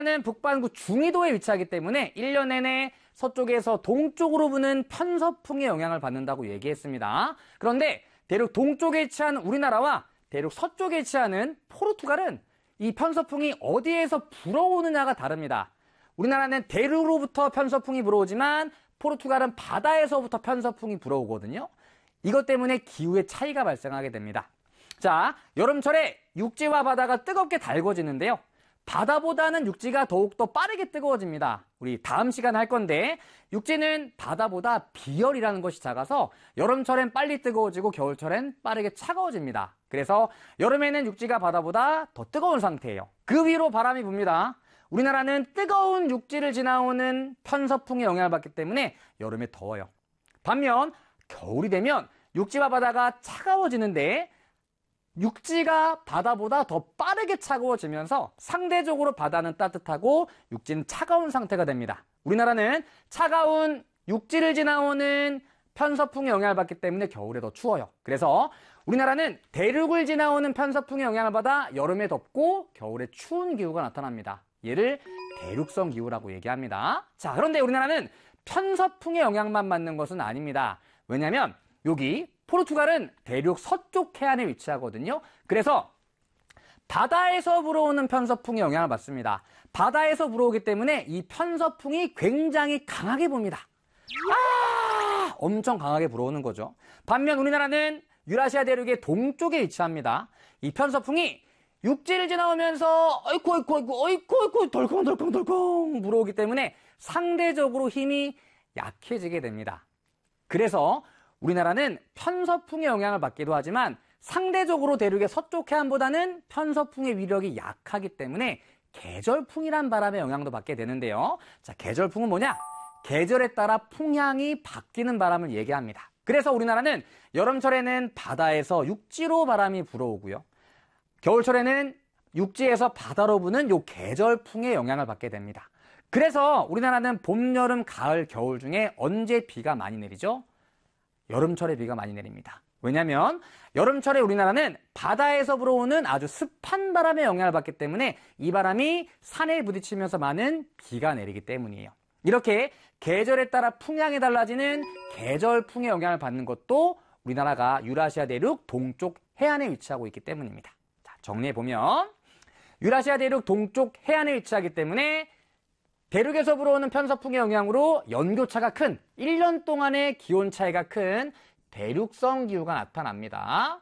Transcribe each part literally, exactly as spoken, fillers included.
는 북반구 중위도에 위치하기 때문에 일 년 내내 서쪽에서 동쪽으로 부는 편서풍의 영향을 받는다고 얘기했습니다. 그런데 대륙 동쪽에 위치한 우리나라와 대륙 서쪽에 위치하는 포르투갈은 이 편서풍이 어디에서 불어오느냐가 다릅니다. 우리나라는 대륙으로부터 편서풍이 불어오지만 포르투갈은 바다에서부터 편서풍이 불어오거든요. 이것 때문에 기후의 차이가 발생하게 됩니다. 자, 여름철에 육지와 바다가 뜨겁게 달궈지는데요. 바다보다는 육지가 더욱더 빠르게 뜨거워집니다. 우리 다음 시간에 할 건데 육지는 바다보다 비열이라는 것이 작아서 여름철엔 빨리 뜨거워지고 겨울철엔 빠르게 차가워집니다. 그래서 여름에는 육지가 바다보다 더 뜨거운 상태예요. 그 위로 바람이 붑니다. 우리나라는 뜨거운 육지를 지나오는 편서풍의 영향을 받기 때문에 여름에 더워요. 반면 겨울이 되면 육지와 바다가 차가워지는데 육지가 바다보다 더 빠르게 차가워지면서 상대적으로 바다는 따뜻하고 육지는 차가운 상태가 됩니다. 우리나라는 차가운 육지를 지나오는 편서풍의 영향을 받기 때문에 겨울에 더 추워요. 그래서 우리나라는 대륙을 지나오는 편서풍의 영향을 받아 여름에 덥고 겨울에 추운 기후가 나타납니다. 얘를 대륙성 기후라고 얘기합니다. 자, 그런데 우리나라는 편서풍의 영향만 받는 것은 아닙니다. 왜냐하면 여기 포르투갈은 대륙 서쪽 해안에 위치하거든요. 그래서 바다에서 불어오는 편서풍의 영향을 받습니다. 바다에서 불어오기 때문에 이 편서풍이 굉장히 강하게 붑니다. 아! 엄청 강하게 불어오는 거죠. 반면 우리나라는 유라시아 대륙의 동쪽에 위치합니다. 이 편서풍이 육지를 지나오면서 어이쿠 어이쿠 어이쿠 어이쿠 어이쿠 덜컹덜컹덜컹 불어오기 때문에 상대적으로 힘이 약해지게 됩니다. 그래서 우리나라는 편서풍의 영향을 받기도 하지만 상대적으로 대륙의 서쪽 해안보다는 편서풍의 위력이 약하기 때문에 계절풍이란 바람의 영향도 받게 되는데요. 자, 계절풍은 뭐냐? 계절에 따라 풍향이 바뀌는 바람을 얘기합니다. 그래서 우리나라는 여름철에는 바다에서 육지로 바람이 불어오고요. 겨울철에는 육지에서 바다로 부는 요 계절풍의 영향을 받게 됩니다. 그래서 우리나라는 봄, 여름, 가을, 겨울 중에 언제 비가 많이 내리죠? 여름철에 비가 많이 내립니다. 왜냐하면 여름철에 우리나라는 바다에서 불어오는 아주 습한 바람의 영향을 받기 때문에 이 바람이 산에 부딪히면서 많은 비가 내리기 때문이에요. 이렇게 계절에 따라 풍향이 달라지는 계절풍의 영향을 받는 것도 우리나라가 유라시아 대륙 동쪽 해안에 위치하고 있기 때문입니다. 자, 정리해보면 유라시아 대륙 동쪽 해안에 위치하기 때문에 대륙에서 불어오는 편서풍의 영향으로 연교차가 큰 일 년 동안의 기온 차이가 큰 대륙성 기후가 나타납니다.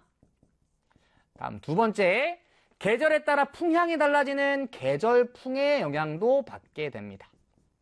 다음 두 번째, 계절에 따라 풍향이 달라지는 계절풍의 영향도 받게 됩니다.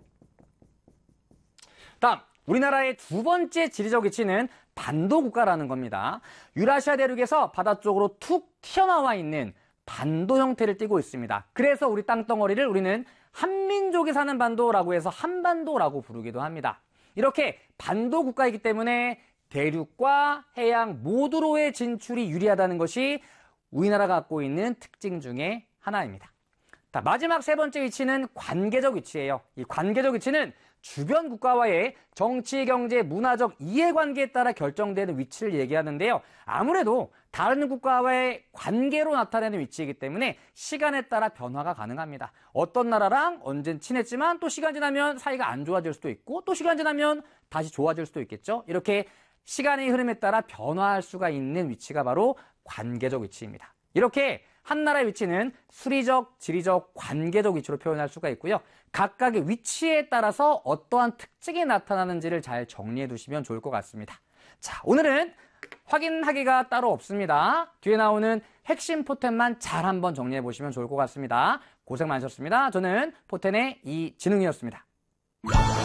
다음, 우리나라의 두 번째 지리적 위치는 반도 국가라는 겁니다. 유라시아 대륙에서 바다 쪽으로 툭 튀어나와 있는 반도 형태를 띠고 있습니다. 그래서 우리 땅덩어리를 우리는 한민족이 사는 반도라고 해서 한반도라고 부르기도 합니다. 이렇게 반도 국가이기 때문에 대륙과 해양 모두로의 진출이 유리하다는 것이 우리나라가 갖고 있는 특징 중에 하나입니다. 자, 마지막 세 번째 위치는 관계적 위치예요. 이 관계적 위치는 주변 국가와의 정치, 경제, 문화적 이해관계에 따라 결정되는 위치를 얘기하는데요. 아무래도 다른 국가와의 관계로 나타내는 위치이기 때문에 시간에 따라 변화가 가능합니다. 어떤 나라랑 언젠 친했지만 또 시간 지나면 사이가 안 좋아질 수도 있고 또 시간 지나면 다시 좋아질 수도 있겠죠. 이렇게 시간의 흐름에 따라 변화할 수가 있는 위치가 바로 관계적 위치입니다. 이렇게 한 나라의 위치는 수리적, 지리적, 관계적 위치로 표현할 수가 있고요. 각각의 위치에 따라서 어떠한 특징이 나타나는지를 잘 정리해 두시면 좋을 것 같습니다. 자, 오늘은 확인하기가 따로 없습니다. 뒤에 나오는 핵심 포텐만 잘 한번 정리해 보시면 좋을 것 같습니다. 고생 많으셨습니다. 저는 포텐의 이진웅이었습니다.